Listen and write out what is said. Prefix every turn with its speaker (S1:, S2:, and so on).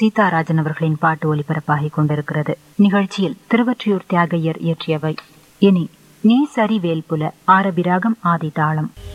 S1: சீதாராஜன் அவர்களின் பாட்டு ஒலிபரப்பாகிக் கொண்டிருக்கிறது. நிகழ்ச்சியில் திருவொற்றியூர் தியாகையர் இயற்றியவை. இனி நீ சரி வேல்புல ஆரபிராகம் ஆதி தாளம்.